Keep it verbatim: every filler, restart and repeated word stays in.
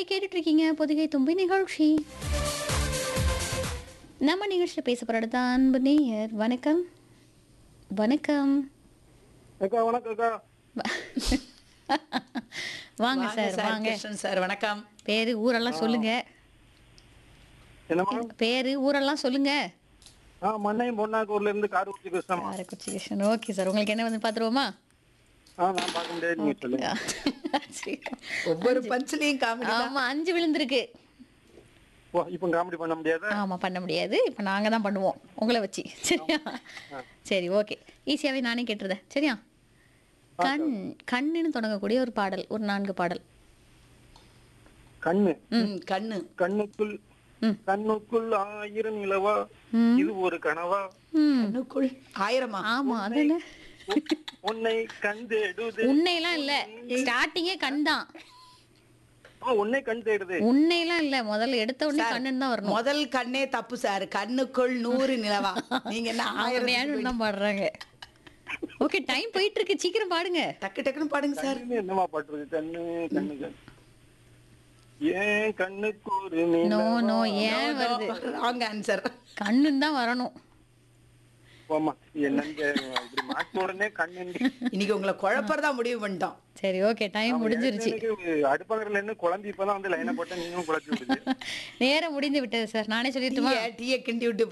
நேயர்களே கேட்டுட்டு இருக்கீங்க பொதிகை தும்பி நிகழ்ச்சி. நம்ம நிகழ்ச்சியில் பேச போற அடுத்த அன்பு நேயர். வணக்கம் வணக்கம். அக்கா வணக்கம் அக்கா. வாங்க வாங்க சார் சார், வாங்க. கிருஷ்ணன் சார் வணக்கம். பேரு ஊரெல்லாம் சொல்லுங்க. என்னம்மா? பேரு ஊரெல்லாம் சொல்லுங்க. ஆ மண்ணையும் பொன்னாக்கூர்ல இருந்து காரக்குச்சி கிருஷ்ணம்மா. காரைக்குச்சி கிருஷ்ணன். ஓகே சார், உங்களுக்கு என்ன வந்து பாத்துருவோமா? ஆ நான் பார்க்க முடியாது, நீங்க சொல்லுங்க. சரி. ஒவ்வொரு பஞ்ச்லயும் காமெடி தான். ஆமா, அஞ்சு விழுந்திருக்கு. ஓ இப்போ காமெடி பண்ண முடியாதா? ஆமா, பண்ண முடியாது. இப்போ நாங்க தான் பண்ணுவோம் உங்களை வச்சு. சரியா? சரி, ஓகே. ஈஸியாவே நானே கேட்டுருதேன். சரியா? கண் கண்ணுன்னு தொடங்கக்கூடிய ஒரு பாடல், ஒரு நான்கு பாடல். கண்ணு ம், கண்ணு. கண்ணுக்குள் ம். கண்ணுக்குள் ஆயிரம் நிலவா, ம். இது ஒரு கனவா, ம். கண்ணுக்குள் ஆயிரமா? ஆமா, அது என்ன? உன்னை கண் தேடுது. உன்னையெல்லாம் இல்ல, ஸ்டார்டிங்கே கண் தான். ஆ உன்னை கண் தேடுது. உன்னையெல்லாம் இல்ல, முதல்ல எடுத்த உடனே சார், கண்ணுன்னு தான் வரணும். முதல் கண்ணே தப்பு சார். கண்ணுக்குள் நூறு நிலவா? நீங்க என்ன ஆயிரம் ஆயிரம் தான் பாடுறாங்க. ஓகே, டைம் போயிட்டு இருக்கு, சீக்கிரம் பாடுங்க. டக்கு டக்குன்னு பாடுங்க சார். கண்ணுன்னு என்னமா பாட்டுருக்கு? கண்ணு கண்ணு கண்ணு ஏன் கண்ணுக்கு ஒரு நோ நிலவா? நோ, ஏன் வருது? Wrong answer. கண்ணுன்னு தான் வரணும். போம்மா, என்னங்க இப்படி மாட்ட உடனே கண்ணு. இன்னைக்கு உங்களை குழப்பறதா முடிவு பண்ணிட்டோம். சரி, ஓகே, டைம் முடிஞ்சிருச்சு. அடுப்பங்கரையில இருந்து குழம்பி இப்பதான் வந்து லைனை போட்டா நீங்களும் குழப்பி விடுது. நேரம் முடிந்து விட்டது சார். நானே சொல்லிட்டுமா? டீயை டீயை கிண்டி விட்டு